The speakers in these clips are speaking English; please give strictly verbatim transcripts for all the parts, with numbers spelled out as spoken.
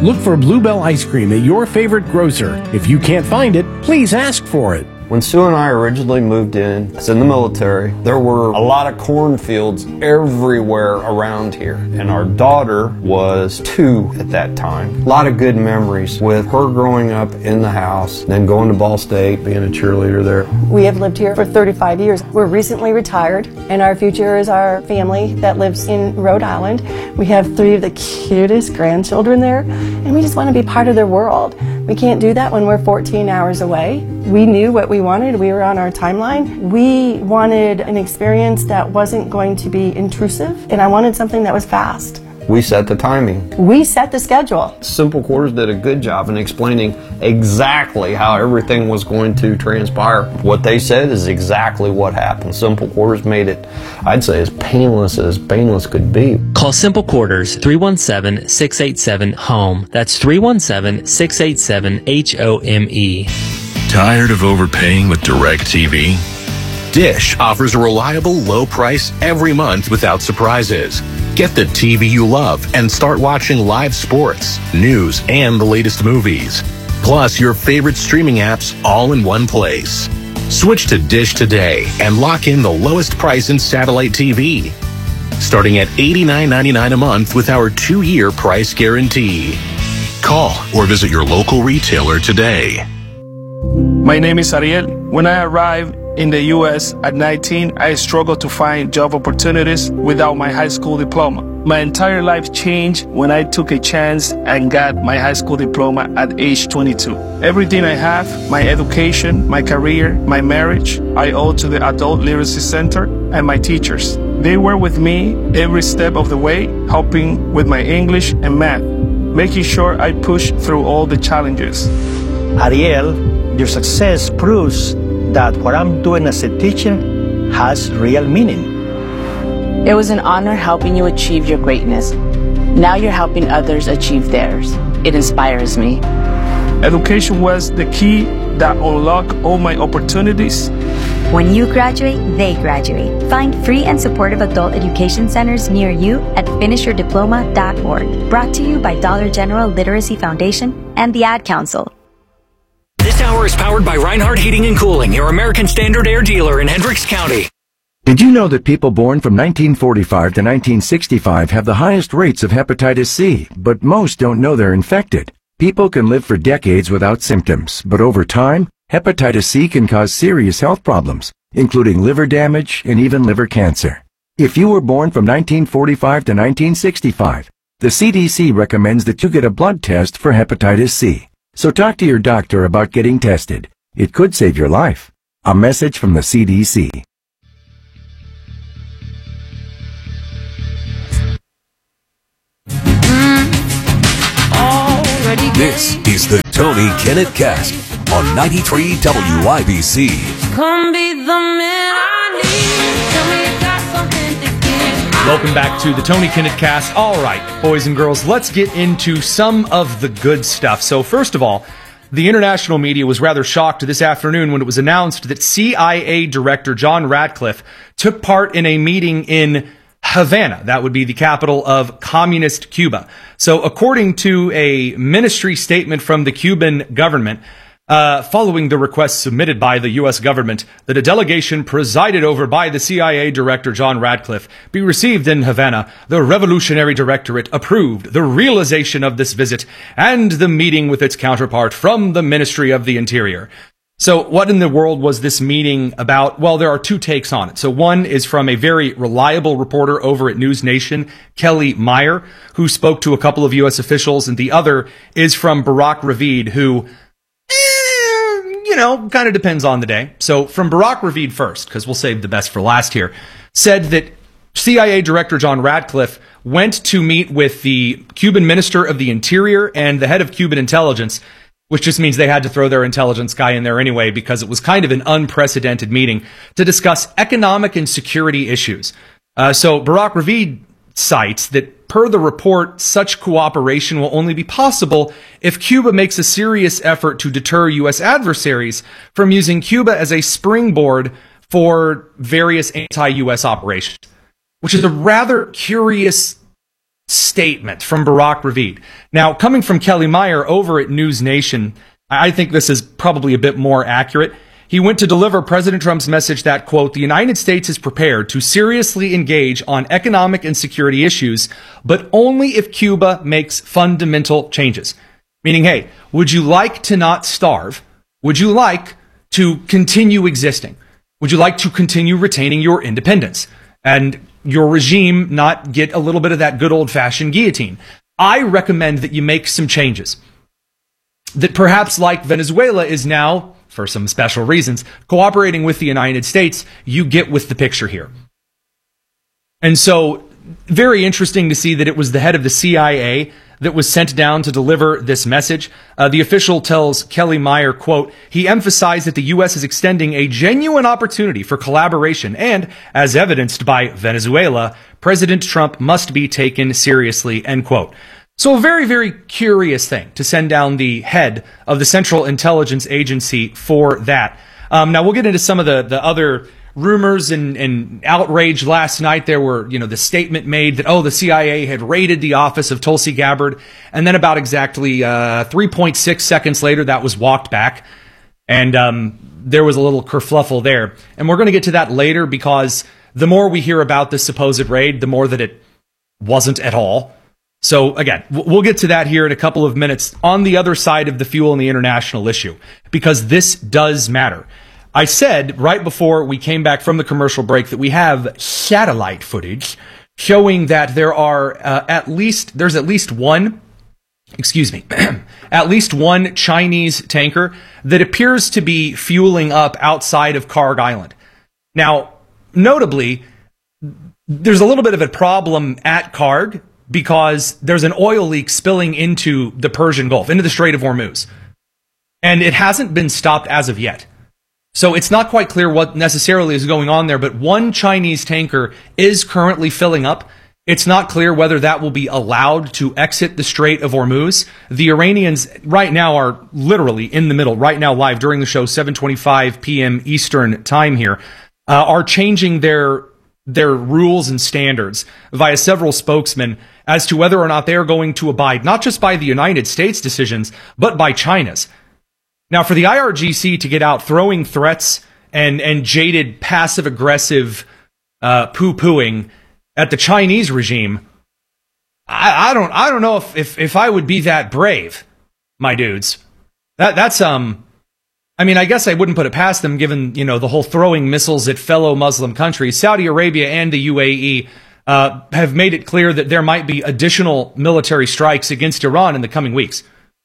Look for Bluebell ice cream at your favorite grocer. If you can't find it, please ask for it. When Sue and I originally moved in, I was in the military, there were a lot of cornfields everywhere around here. And our daughter was two at that time. A lot of good memories with her growing up in the house, then going to Ball State, being a cheerleader there. We have lived here for thirty-five years. We're recently retired, and our future is our family that lives in Rhode Island. We have three of the cutest grandchildren there, and we just want to be part of their world. We can't do that when we're fourteen hours away. We knew what we wanted. We were on our timeline. We wanted an experience that wasn't going to be intrusive, and I wanted something that was fast. We set the timing. We set the schedule. Simple Quarters did a good job in explaining exactly how everything was going to transpire. What they said is exactly what happened. Simple Quarters made it, I'd say, as painless as painless could be. Call Simple Quarters three one seven, six eight seven, HOME. That's three one seven, six eight seven, H O M E. Tired of overpaying with DirecTV? Dish offers a reliable low price every month without surprises. Get the T V you love and start watching live sports, news, and the latest movies. Plus your favorite streaming apps all in one place. Switch to Dish today and lock in the lowest price in satellite T V. Starting at eighty-nine ninety-nine a month with our two-year price guarantee. Call or visit your local retailer today. My name is Ariel. When I arrived in the U S at nineteen, I struggled to find job opportunities without my high school diploma. My entire life changed when I took a chance and got my high school diploma at age twenty-two. Everything I have, my education, my career, my marriage, I owe to the Adult Literacy Center and my teachers. They were with me every step of the way, helping with my English and math, making sure I pushed through all the challenges. Ariel, your success proves that what I'm doing as a teacher has real meaning. It was an honor helping you achieve your greatness. Now you're helping others achieve theirs. It inspires me. Education was the key that unlocked all my opportunities. When you graduate, they graduate. Find free and supportive adult education centers near you at finish your diploma dot org. Brought to you by Dollar General Literacy Foundation and the Ad Council. This hour is powered by Reinhardt Heating and Cooling, your American Standard Air dealer in Hendricks County. Did you know that people born from nineteen forty-five to nineteen sixty-five have the highest rates of hepatitis C, but most don't know they're infected? People can live for decades without symptoms, but over time, hepatitis C can cause serious health problems, including liver damage and even liver cancer. If you were born from nineteen forty-five to nineteen sixty-five, the C D C recommends that you get a blood test for hepatitis C. So talk to your doctor about getting tested. It could save your life. A message from the C D C. This is the Tony Kinnett Cast on ninety-three W I B C. Come be the man I need. Tell me you got something to give. Welcome back to the Tony Kinnett Cast. All right, boys and girls, let's get into some of the good stuff. So first of all, the international media was rather shocked this afternoon when it was announced that C I A Director John Ratcliffe took part in a meeting in Havana. That would be the capital of communist Cuba. So according to a ministry statement from the Cuban government, uh, following the request submitted by the U S government that a delegation presided over by the C I A Director John Ratcliffe be received in Havana, the Revolutionary Directorate approved the realization of this visit and the meeting with its counterpart from the Ministry of the Interior. So what in the world was this meeting about? Well, there are two takes on it. So one is from a very reliable reporter over at News Nation, Kelly Meyer, who spoke to a couple of U S officials, and the other is from Barak Ravid, who, eh, you know, kind of depends on the day. So from Barak Ravid first, because we'll save the best for last here, said that C I A Director John Ratcliffe went to meet with the Cuban Minister of the Interior and the head of Cuban intelligence, which just means they had to throw their intelligence guy in there anyway because it was kind of an unprecedented meeting to discuss economic and security issues. Uh, so Barak Ravid cites that per the report, such cooperation will only be possible if Cuba makes a serious effort to deter U S adversaries from using Cuba as a springboard for various anti-U S operations, which is a rather curious statement from Barak Ravid. Now, coming from Kelly Meyer over at News Nation, I think this is probably a bit more accurate. He went to deliver President Trump's message that, quote, the United States is prepared to seriously engage on economic and security issues, but only if Cuba makes fundamental changes. Meaning, hey, would you like to not starve? Would you like to continue existing? Would you like to continue retaining your independence and your regime not get a little bit of that good old-fashioned guillotine? I recommend that you make some changes. That perhaps, like Venezuela is now, for some special reasons, cooperating with the United States, you get with the picture here. And so, very interesting to see that it was the head of the C I A that was sent down to deliver this message. Uh, the official tells Kelly Meyer, quote, he emphasized that the U S is extending a genuine opportunity for collaboration and, as evidenced by Venezuela, President Trump must be taken seriously, end quote. So a very, very curious thing to send down the head of the Central Intelligence Agency for that. Um, now, we'll get into some of the, the other rumors and, and outrage last night. There were, you know, the statement made that, oh, the C I A had raided the office of Tulsi Gabbard. And then about exactly uh, three point six seconds later, that was walked back. And um, there was a little kerfluffle there. And we're going to get to that later because the more we hear about this supposed raid, the more that it wasn't at all. So again, we'll get to that here in a couple of minutes on the other side of the fuel and the international issue, because this does matter. I said right before we came back from the commercial break that we have satellite footage showing that there are uh, at least, there's at least one, excuse me, at least one Chinese tanker that appears to be fueling up outside of Karg Island. Now, notably, there's a little bit of a problem at Karg because there's an oil leak spilling into the Persian Gulf, into the Strait of Hormuz. And it hasn't been stopped as of yet. So it's not quite clear what necessarily is going on there, but one Chinese tanker is currently filling up. It's not clear whether that will be allowed to exit the Strait of Hormuz. The Iranians right now are literally in the middle, right now live during the show, seven twenty-five p.m. Eastern time here, uh, are changing their their rules and standards via several spokesmen as to whether or not they are going to abide not just by the United States decisions, but by China's. Now, for the I R G C to get out throwing threats and, and jaded, passive-aggressive uh, poo-pooing at the Chinese regime, I, I don't I don't know if, if, if I would be that brave, my dudes. That That's, um, I mean, I guess I wouldn't put it past them given, you know, the whole throwing missiles at fellow Muslim countries. Saudi Arabia and the U A E uh, have made it clear that there might be additional military strikes against Iran in the coming weeks.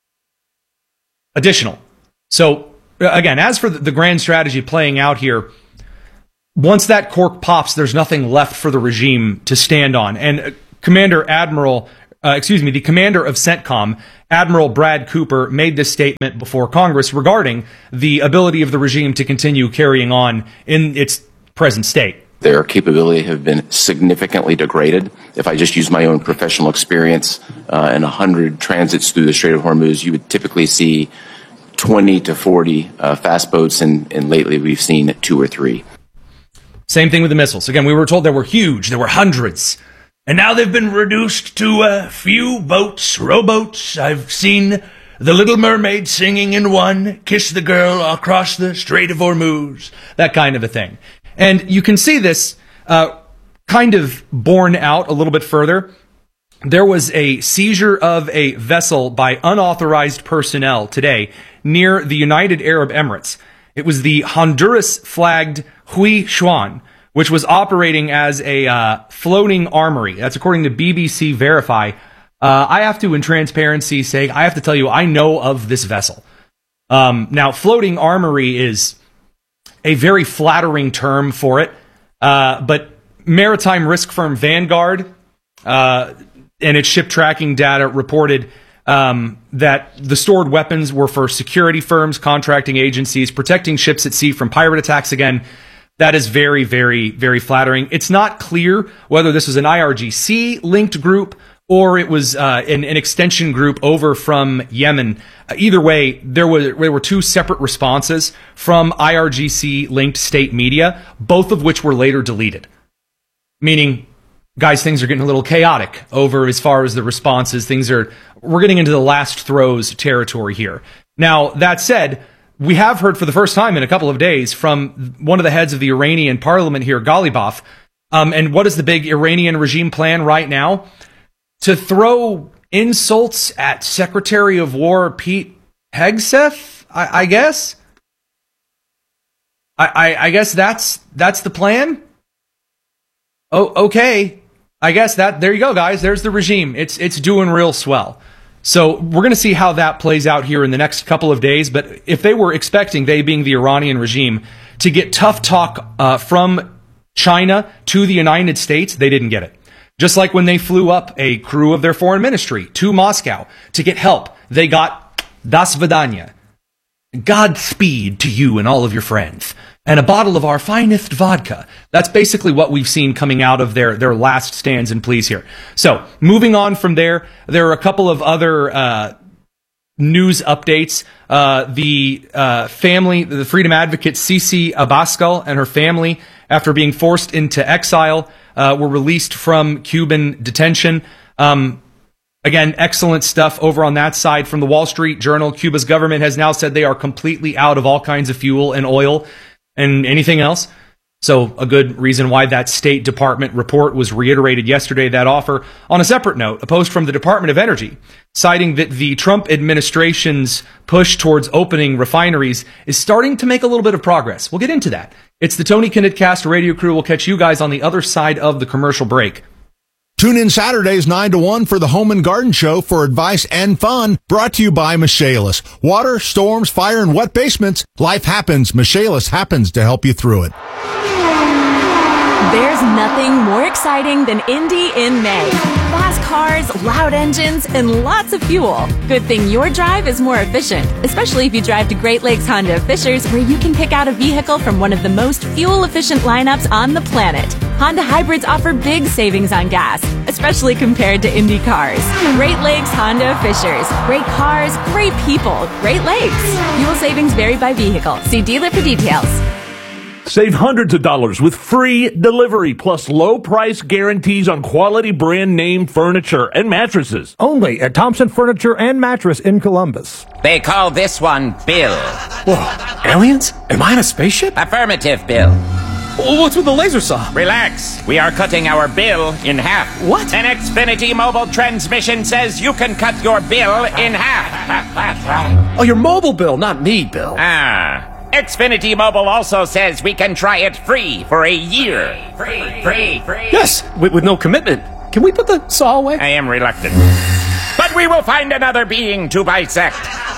Additional. So, again, as for the grand strategy playing out here, once that cork pops, there's nothing left for the regime to stand on. And uh, Commander Admiral, uh, excuse me, the commander of CENTCOM, Admiral Brad Cooper, made this statement before Congress regarding the ability of the regime to continue carrying on in its present state. Their capability have been significantly degraded. If I just use my own professional experience, uh, in one hundred transits through the Strait of Hormuz, you would typically see twenty to forty uh, fast boats, and, and lately we've seen two or three. Same thing with the missiles. Again, we were told there were huge, there were hundreds. And now they've been reduced to a few boats, rowboats. I've seen the Little Mermaid singing in one, Kiss the Girl across the Strait of Hormuz, that kind of a thing. And you can see this uh, kind of borne out a little bit further. There was a seizure of a vessel by unauthorized personnel today near the United Arab Emirates. It was the Honduras-flagged Hui Xuan, which was operating as a uh, floating armory. That's according to B B C Verify. Uh, I have to, in transparency's sake, I have to tell you, I know of this vessel. Um, now, floating armory is a very flattering term for it, uh, but maritime risk firm Vanguard uh, and its ship tracking data reported um, that the stored weapons were for security firms, contracting agencies, protecting ships at sea from pirate attacks. Again, that is very, very, very flattering. It's not clear whether this was an I R G C-linked group or it was uh, an, an extension group over from Yemen. Uh, either way, there were, there were two separate responses from I R G C-linked state media, both of which were later deleted. Meaning, guys, things are getting a little chaotic over as far as the responses. Things are, we're getting into the last throws territory here. Now, that said, we have heard for the first time in a couple of days from one of the heads of the Iranian parliament here, Ghalibaf. Um, and what is the big Iranian regime plan right now? To throw insults at Secretary of War Pete Hegseth, I, I guess. I, I, I guess that's that's the plan. Oh, okay. I guess that there you go, guys. There's the regime. It's it's doing real swell. So we're going to see how that plays out here in the next couple of days. But if they were expecting, they being the Iranian regime, to get tough talk uh, from China to the United States, they didn't get it. Just like when they flew up a crew of their foreign ministry to Moscow to get help, they got das vidanya, Godspeed to you and all of your friends, and a bottle of our finest vodka. That's basically what we've seen coming out of their, their last stands and pleas here. So, moving on from there, there are a couple of other uh, news updates. Uh, the uh, family, the freedom advocate Cici Abascal and her family, after being forced into exile, uh, were released from Cuban detention. Um, Again, excellent stuff over on that side from the Wall Street Journal. Cuba's government has now said they are completely out of all kinds of fuel and oil and anything else. So a good reason why that State Department report was reiterated yesterday, that offer. On a separate note, a post from the Department of Energy citing that the Trump administration's push towards opening refineries is starting to make a little bit of progress. We'll get into that. It's the Tony Kinnett Cast radio crew. We'll catch you guys on the other side of the commercial break. Tune in Saturdays nine to one for the Home and Garden Show for advice and fun, brought to you by Michaelis. Water, storms, fire, and wet basements. Life happens. Michaelis happens to help you through it. There's nothing more exciting than Indy in May. Fast cars, loud engines, and lots of fuel. Good thing your drive is more efficient, especially if you drive to Great Lakes Honda of Fishers, where you can pick out a vehicle from one of the most fuel-efficient lineups on the planet. Honda hybrids offer big savings on gas, especially compared to Indy cars. Great Lakes Honda of Fishers. Great cars, great people, Great Lakes. Fuel savings vary by vehicle. See dealer for details. Save hundreds of dollars with free delivery plus low price guarantees on quality brand name furniture and mattresses. Only at Thompson Furniture and Mattress in Columbus. They call this one Bill. Whoa, aliens? Am I in a spaceship? Affirmative, Bill. What's with the laser saw? Relax. We are cutting our bill in half. What? An Xfinity mobile transmission says you can cut your bill in half. Oh, your mobile bill, not me, Bill. Ah. Xfinity Mobile also says we can try it free for a year. Free, free, free. Yes, with, with no commitment. Can we put the saw away? I am reluctant. But we will find another being to bisect.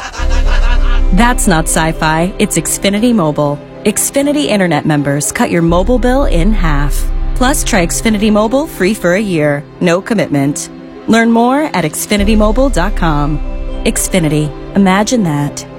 That's not sci-fi. It's Xfinity Mobile. Xfinity Internet members cut your mobile bill in half. Plus, try Xfinity Mobile free for a year. No commitment. Learn more at Xfinity Mobile dot com. Xfinity. Imagine that.